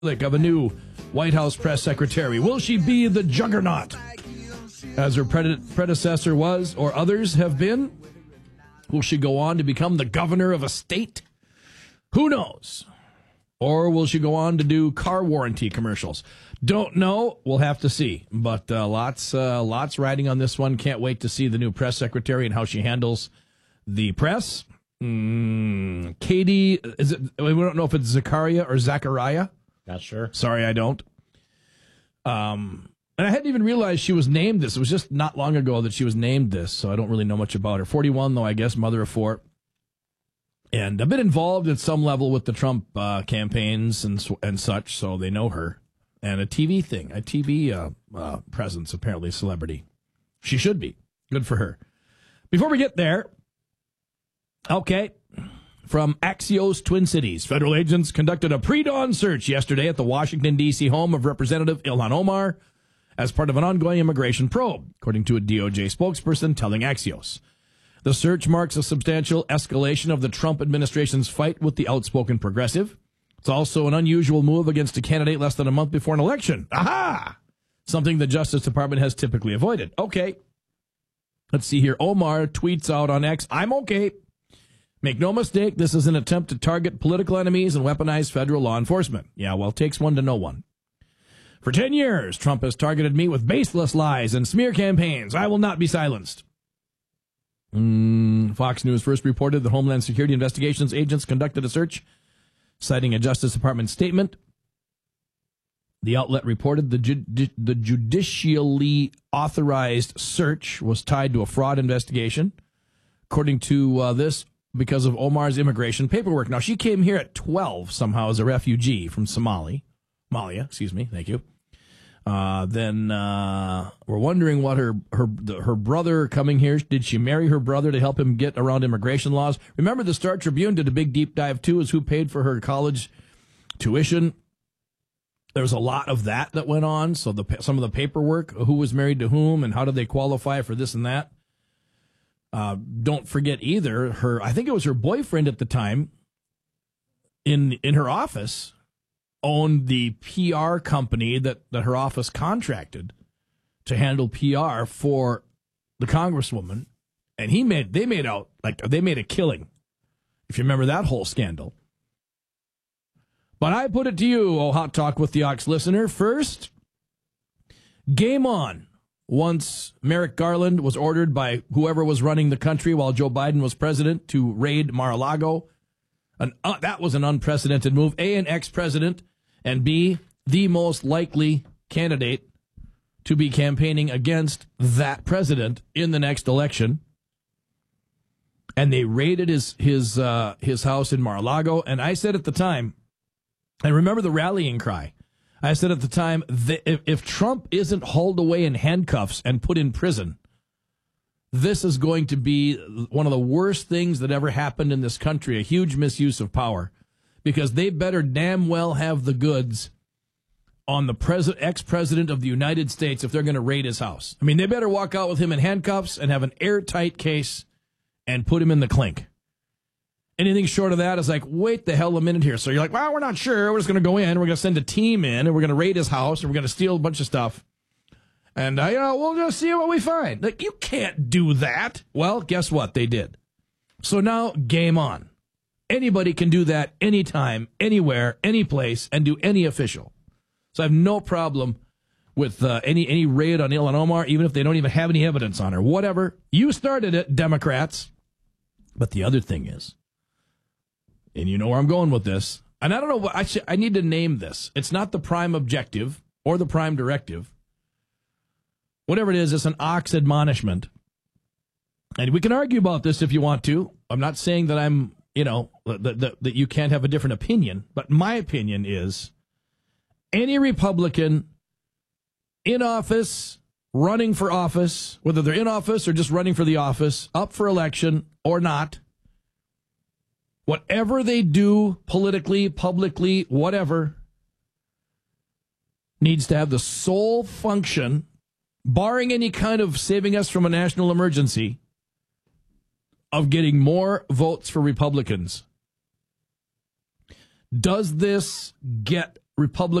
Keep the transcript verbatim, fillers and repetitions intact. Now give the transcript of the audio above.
like of a new White House press secretary. Will she be the juggernaut as her pred- predecessor was or others have been? Will she go on to become the governor of a state? Who knows? Or will she go on to do car warranty commercials? Don't know. We'll have to see. But uh, lots, uh, lots riding on this one. Can't wait to see the new press secretary and how she handles the press. Mm, Katie, is it? We don't know if it's Zachariah or Zachariah. Not sure. Sorry, I don't. Um, and I hadn't even realized she was named this. It was just not long ago that she was named this, so I don't really know much about her. forty-one, though, I guess, mother of four. And a bit involved at some level with the Trump uh, campaigns and and such, so they know her. And a T V thing, a T V uh, uh, presence, apparently, celebrity. She should be. Good for her. Before we get there, okay, from Axios Twin Cities, federal agents conducted a pre-dawn search yesterday at the Washington, D C home of Representative Ilhan Omar as part of an ongoing immigration probe, according to a D O J spokesperson telling Axios. The search marks a substantial escalation of the Trump administration's fight with the outspoken progressive. It's also an unusual move against a candidate less than a month before an election. Aha! Something the Justice Department has typically avoided. Okay. Let's see here. Omar tweets out on X, I'm okay. Make no mistake, this is an attempt to target political enemies and weaponize federal law enforcement. Yeah, well, it takes one to know one. For ten years, Trump has targeted me with baseless lies and smear campaigns. I will not be silenced. Mm, Fox News first reported that Homeland Security Investigations agents conducted a search, citing a Justice Department statement. The outlet reported the, ju- the judicially authorized search was tied to a fraud investigation, according to uh, this, because of Omar's immigration paperwork. Now, she came here at twelve somehow as a refugee from Somali. Somalia, excuse me, thank you. Uh, then uh, we're wondering what her her her brother coming here, did she marry her brother to help him get around immigration laws? Remember, the Star Tribune did a big deep dive, too, as who paid for her college tuition. There was a lot of that that went on, so the some of the paperwork, who was married to whom and how did they qualify for this and that. Uh, don't forget either, her I think it was her boyfriend at the time in in her office owned the P R company that, that her office contracted to handle P R for the congresswoman, and he made they made out like they made a killing, if you remember that whole scandal. But I put it to you, oh Hot Talk with the Ox listener, first, game on. Once Merrick Garland was ordered by whoever was running the country while Joe Biden was president to raid Mar-a-Lago, an, uh, that was an unprecedented move. A, an ex-president, and B, the most likely candidate to be campaigning against that president in the next election. And they raided his his uh, his house in Mar-a-Lago. And I said at the time, and remember the rallying cry, I said at the time, that if, if Trump isn't hauled away in handcuffs and put in prison, this is going to be one of the worst things that ever happened in this country, a huge misuse of power, because they better damn well have the goods on the pres- ex-president of the United States if they're going to raid his house. I mean, they better walk out with him in handcuffs and have an airtight case and put him in the clink. Anything short of that is like, wait the hell a minute here. So you're like, well, we're not sure. We're just going to go in. We're going to send a team in, and we're going to raid his house, and we're going to steal a bunch of stuff. And, uh, you know, we'll just see what we find. Like, you can't do that. Well, guess what? They did. So now, game on. Anybody can do that anytime, anywhere, any place, and do any official. So I have no problem with uh, any any raid on Ilhan Omar, even if they don't even have any evidence on her. Whatever. You started it, Democrats. But the other thing is, and you know where I'm going with this, and I don't know what I should, I need to name this. It's not the prime objective or the prime directive. Whatever it is, it's an ox admonishment. And we can argue about this if you want to. I'm not saying that I'm, you know, that, that, that you can't have a different opinion. But my opinion is any Republican in office, running for office, whether they're in office or just running for the office, up for election or not, whatever they do politically, publicly, whatever, needs to have the sole function, barring any kind of saving us from a national emergency, of getting more votes for Republicans. Does this get Republican